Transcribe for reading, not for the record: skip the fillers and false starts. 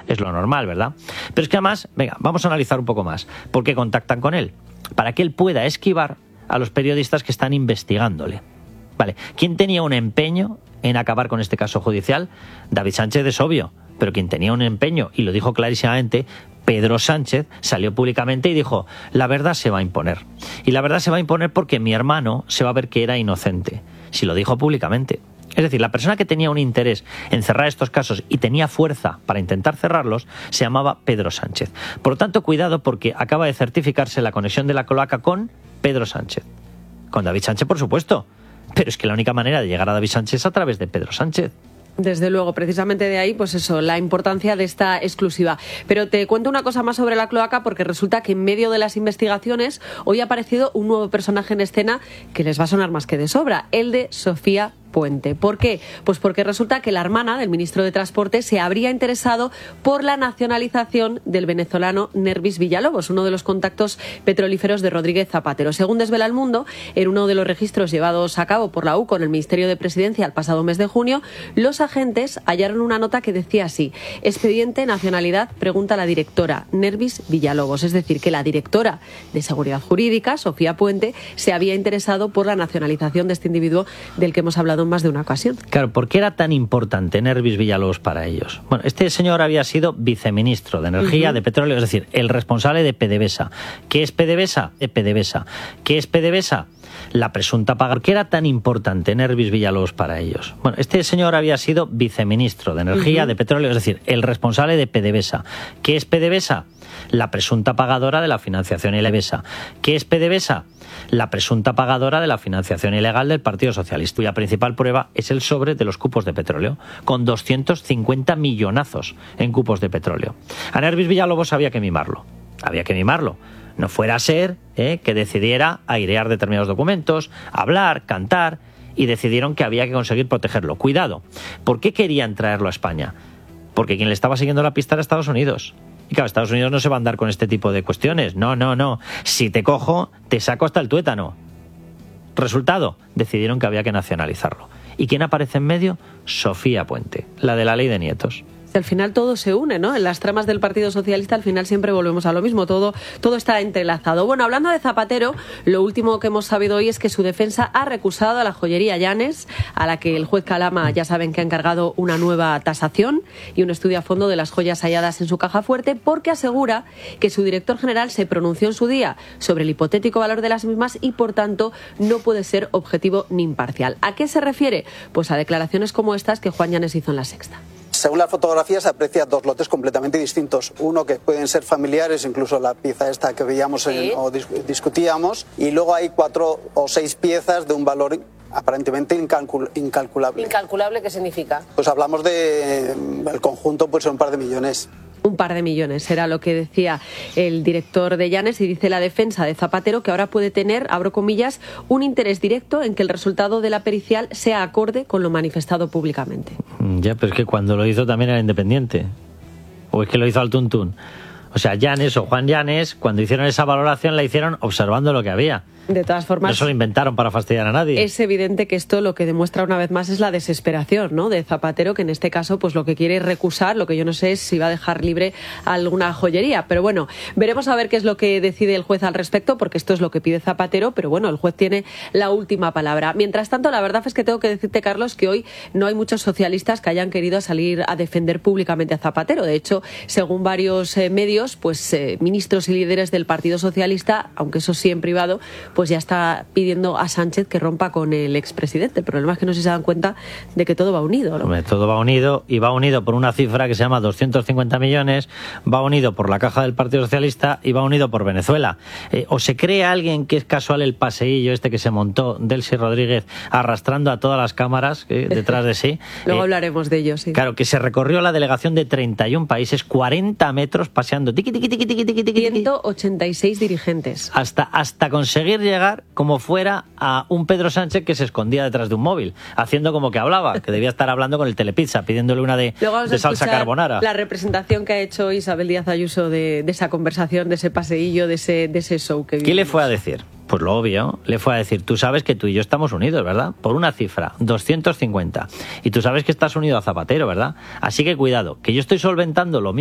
es lo normal, ¿verdad? Pero es que además, venga, vamos a analizar un poco más. ¿Por qué contactan con él? Para que él pueda esquivar a los periodistas que están investigándole. Vale, ¿quién tenía un empeño en acabar con este caso judicial? David Sánchez es obvio, pero quien tenía un empeño, y lo dijo clarísimamente, Pedro Sánchez, salió públicamente y dijo: la verdad se va a imponer. Y la verdad se va a imponer porque mi hermano se va a ver que era inocente. Si lo dijo públicamente. Es decir, la persona que tenía un interés en cerrar estos casos y tenía fuerza para intentar cerrarlos se llamaba Pedro Sánchez. Por lo tanto, cuidado, porque acaba de certificarse la conexión de la cloaca con Pedro Sánchez. Con David Sánchez, por supuesto. Pero es que la única manera de llegar a David Sánchez es a través de Pedro Sánchez. Desde luego, precisamente de ahí, pues eso, la importancia de esta exclusiva. Pero te cuento una cosa más sobre la cloaca, porque resulta que en medio de las investigaciones hoy ha aparecido un nuevo personaje en escena que les va a sonar más que de sobra, el de Sofía Puente. ¿Por qué? Pues porque resulta que la hermana del ministro de Transporte se habría interesado por la nacionalización del venezolano Nervis Villalobos, uno de los contactos petrolíferos de Rodríguez Zapatero. Según desvela El Mundo, en uno de los registros llevados a cabo por la UCO en el Ministerio de Presidencia el pasado mes de junio, los agentes hallaron una nota que decía así: expediente nacionalidad, pregunta la directora Nervis Villalobos. Es decir, que la directora de Seguridad Jurídica, Sofía Puente, se había interesado por la nacionalización de este individuo del que hemos hablado en más de una ocasión. Claro, ¿por qué era tan importante Nervis Villalobos para ellos? Bueno, este señor había sido viceministro de Energía, de Petróleo, es decir, el responsable de PDVSA. ¿Qué es PDVSA? PDVSA. ¿Qué es PDVSA? La presunta paga. ¿Por qué era tan importante Nervis Villalobos para ellos? Bueno, este señor había sido viceministro de Energía, de Petróleo, es decir, el responsable de PDVSA. ¿Qué es PDVSA? La presunta pagadora de la financiación ilegal. ¿Qué es PDVSA? La presunta pagadora de la financiación ilegal del Partido Socialista, cuya principal prueba es el sobre de los cupos de petróleo, con 250 millonazos en cupos de petróleo. A Nervis Villalobos había que mimarlo. Había que mimarlo. No fuera a ser que decidiera airear determinados documentos, hablar, cantar, y decidieron que había que conseguir protegerlo. Cuidado, ¿por qué querían traerlo a España? Porque quien le estaba siguiendo la pista era Estados Unidos. Y claro, Estados Unidos no se va a andar con este tipo de cuestiones. No, no, no. Si te cojo, te saco hasta el tuétano. Resultado, decidieron que había que nacionalizarlo. ¿Y quién aparece en medio? Sofía Puente, la de la ley de nietos. Al final todo se une, ¿no? En las tramas del Partido Socialista al final siempre volvemos a lo mismo, todo está entrelazado. Bueno, hablando de Zapatero, lo último que hemos sabido hoy es que su defensa ha recusado a la joyería Llanes, a la que el juez Calama ya saben que ha encargado una nueva tasación y un estudio a fondo de las joyas halladas en su caja fuerte, porque asegura que su director general se pronunció en su día sobre el hipotético valor de las mismas y por tanto no puede ser objetivo ni imparcial. ¿A qué se refiere? Pues a declaraciones como estas que Juan Llanes hizo en La Sexta. Según las fotografías se aprecia dos lotes completamente distintos. Uno que pueden ser familiares, incluso la pieza esta que veíamos o discutíamos, y luego hay 4 o 6 piezas de un valor aparentemente incalculable. ¿Incalculable qué significa? Pues hablamos de el conjunto, pues un par de millones. Un par de millones, era lo que decía el director de Llanes, y dice la defensa de Zapatero que ahora puede tener, abro comillas, un interés directo en que el resultado de la pericial sea acorde con lo manifestado públicamente. Ya, pero es que cuando lo hizo también era independiente. ¿O es que lo hizo al tuntún? O sea, Llanes o Juan Llanes, cuando hicieron esa valoración, la hicieron observando lo que había. De todas formas, no se lo inventaron para fastidiar a nadie. Es evidente que esto lo que demuestra una vez más es la desesperación, ¿no?, de Zapatero, que en este caso pues lo que quiere es recusar. Lo que yo no sé es si va a dejar libre alguna joyería, pero bueno, veremos a ver qué es lo que decide el juez al respecto, porque esto es lo que pide Zapatero, pero bueno, el juez tiene la última palabra. Mientras tanto, la verdad es que tengo que decirte, Carlos, que hoy no hay muchos socialistas que hayan querido salir a defender públicamente a Zapatero. De hecho, según varios medios, pues ministros y líderes del Partido Socialista, aunque eso sí en privado, pues ya está pidiendo a Sánchez que rompa con el expresidente. El problema es que no sé si se dan cuenta de que todo va unido, ¿no? Hombre, todo va unido, y va unido por una cifra que se llama 250 millones, va unido por la caja del Partido Socialista y va unido por Venezuela. ¿O se cree alguien que es casual el paseillo este que se montó Delcy Rodríguez arrastrando a todas las cámaras detrás de sí? Luego hablaremos de ello, sí. Claro, que se recorrió la delegación de 31 países, 40 metros paseando, tiqui, tiqui, tiqui, tiqui, tiqui, tiqui, 186 dirigentes. Hasta conseguir llegar como fuera a un Pedro Sánchez que se escondía detrás de un móvil, haciendo como que hablaba, que debía estar hablando con el Telepizza, pidiéndole una de salsa carbonara. La representación que ha hecho Isabel Díaz Ayuso de esa conversación, de ese paseillo, de ese show que vimos. ¿Qué le fue a decir? Pues lo obvio, le fue a decir: tú sabes que tú y yo estamos unidos, ¿verdad? Por una cifra, 250. Y tú sabes que estás unido a Zapatero, ¿verdad? Así que cuidado, que yo estoy solventando lo mismo